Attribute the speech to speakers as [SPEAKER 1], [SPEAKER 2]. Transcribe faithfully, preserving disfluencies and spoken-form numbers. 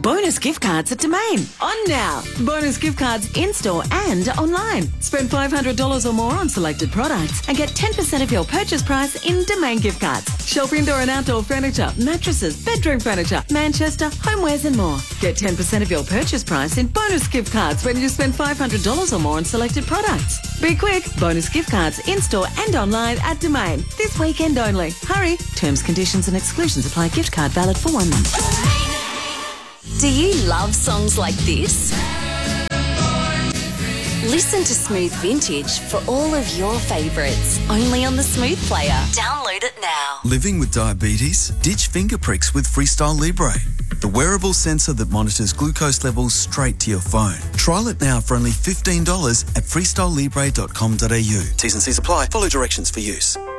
[SPEAKER 1] Bonus gift cards at Domain. On now. Bonus gift cards in-store and online. Spend five hundred dollars or more on selected products and get ten percent of your purchase price in Domain gift cards. Shelf indoor and outdoor furniture, mattresses, bedroom furniture, Manchester, homewares and more. Get ten percent of your purchase price in bonus gift cards when you spend five hundred dollars or more on selected products. Be quick. Bonus gift cards in-store and online at Domain. This weekend only. Hurry. Terms, conditions and exclusions apply. Gift card valid for one month.
[SPEAKER 2] Do you love songs like this? Listen to Smooth Vintage for all of your favourites. Only on the Smooth Player. Download it now.
[SPEAKER 3] Living with diabetes? Ditch finger pricks with Freestyle Libre, the wearable sensor that monitors glucose levels straight to your phone. Trial it now for only fifteen dollars at freestyle libre dot com dot a u. T's and C's apply. Follow directions for use.